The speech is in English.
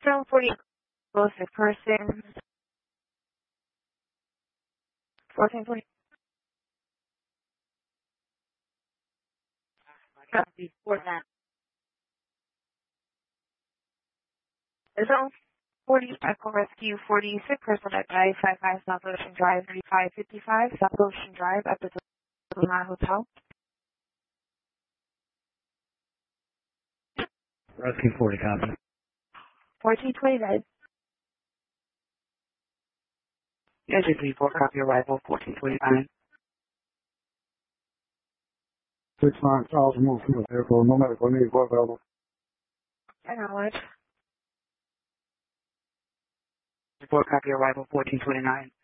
740, both the person. 1420. Before that. Is on 40 Echo Rescue 46, person at I-55 South Ocean Drive, 3555 South Ocean Drive at the Lima Hotel. Rescue 40, copy. 1429. Engine 34, copy arrival, 1429. 69,000 move from the vehicle, no medical need, what available? Acknowledge. 4, copy arrival, 1429.